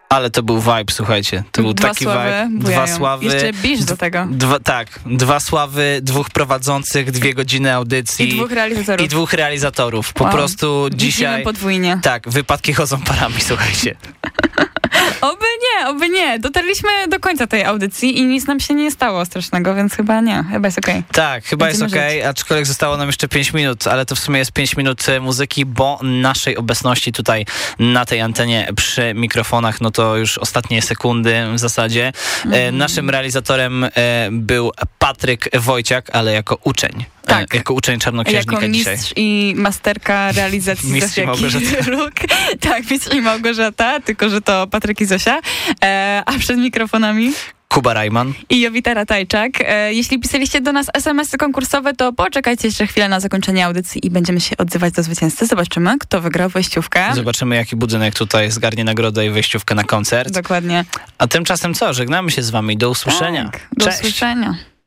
Ale to był vibe, słuchajcie. To był taki vibe. Dwa sławy. Jeszcze bisz do tego. Dwa sławy, 2 prowadzących, 2 godziny audycji. I 2 realizatorów. Po prostu dzisiaj... Widzimy podwójnie. Tak, wypadki chodzą parami, słuchajcie. Oby nie. Dotarliśmy do końca tej audycji i nic nam się nie stało strasznego, więc chyba nie. Chyba jest okej. Tak, chyba jest okej, aczkolwiek zostało nam jeszcze 5 minut, ale to w sumie jest 5 minut muzyki, bo naszej obecności tutaj na tej antenie przy mikrofonach, no to już ostatnie sekundy w zasadzie. Naszym realizatorem był Patryk Wojciak, ale jako uczeń. Tak. Jako uczeń czarnoksiężnika jako dzisiaj. Mistrz i masterka realizacji Mistrz i Małgorzata. Tak, Mistrz i Małgorzata, tylko że to Patryk i Zosia. A przed mikrofonami Kuba Rajman i Jowita Ratajczak. Jeśli pisaliście do nas SMS-y konkursowe, to poczekajcie jeszcze chwilę na zakończenie audycji i będziemy się odzywać do zwycięzcy. Zobaczymy, kto wygrał wejściówkę. Zobaczymy, jaki budynek tutaj zgarnie nagrodę i wejściówkę na koncert. Dokładnie. A tymczasem co? Żegnamy się z wami. Do usłyszenia. Tak, do usłyszenia.